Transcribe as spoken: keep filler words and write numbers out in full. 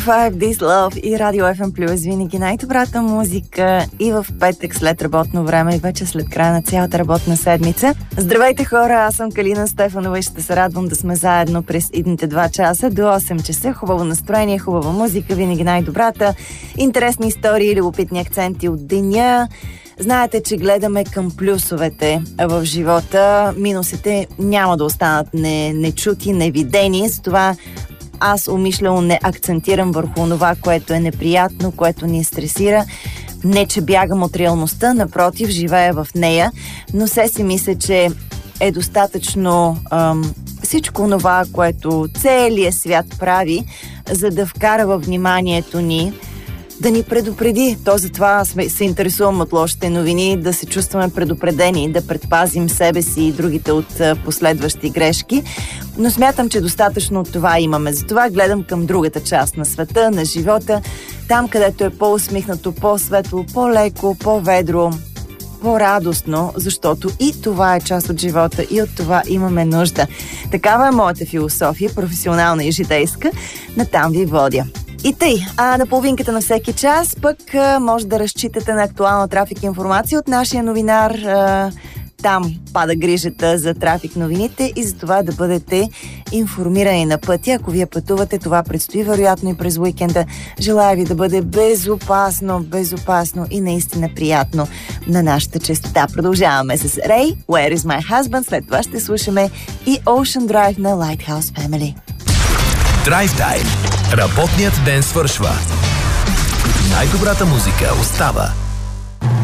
Five, This Love и Радио Еф Ем Плюс. Винаги най-добрата музика и в петък след работно време и вече след края на цялата работна седмица. Здравейте хора, аз съм Калина Стефанова и ще се радвам да сме заедно през идните два часа до осем часа. Хубаво настроение, хубава музика, винаги най-добрата, интересни истории, любопитни акценти от деня. Знаете, че гледаме към плюсовете в живота. Минусите няма да останат не, нечути, невидени. С това аз умишлено не акцентирам върху това, което е неприятно, което ни стресира. Не, че бягам от реалността, напротив, живея в нея, но се си мисля, че е достатъчно ам, всичко това, което целият свят прави, за да вкара във вниманието ни, да ни предупреди. То затова се интересувам от лошите новини, да се чувстваме предупредени, да предпазим себе си и другите от последващи грешки. Но смятам, че достатъчно от това имаме. Затова гледам към другата част на света, на живота, там където е по-усмихнато, по-светло, по-леко, по-ведро, по-радостно, защото и това е част от живота и от това имаме нужда. Такава е моята философия, професионална и житейска. Натам ви водя. И тъй, а на половинката на всеки час пък а, може да разчитате на актуална трафик информация от нашия новинар. А, там пада грижата за трафик новините и за това да бъдете информирани на пътя. Ако вие пътувате, това предстои вероятно и през уикенда. Желая ви да бъде безопасно, безопасно и наистина приятно на нашата честота. Продължаваме с Ray, Where is my husband? След това ще слушаме и Ocean Drive на Lighthouse Family. Драйв Тайм. Работният ден свършва. Най-добрата музика остава.